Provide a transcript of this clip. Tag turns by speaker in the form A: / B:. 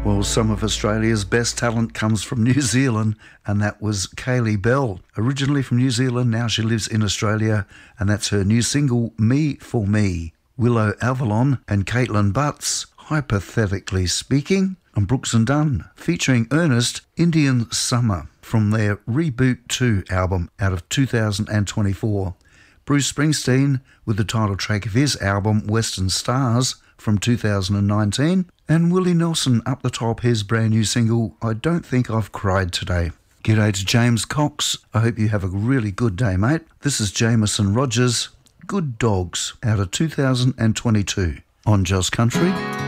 A: Well, some of Australia's best talent comes from New Zealand, and that was Kaylee Bell. Originally from New Zealand, now she lives in Australia, and that's her new single, Me for Me. Willow Avalon and Caitlin Butts, Hypothetically Speaking, and Brooks and Dunn, featuring Ernest, Indian Summer, from their Reboot 2 album out of 2024. Bruce Springsteen with the title track of his album, Western Stars, from 2019, and Willie Nelson up the top, his brand new single, I Don't Think I've Cried Today. G'day to James Cox. I hope you have a really good day, mate. This is Jameson Rogers, Good Dogs, out of 2022 on Just Country.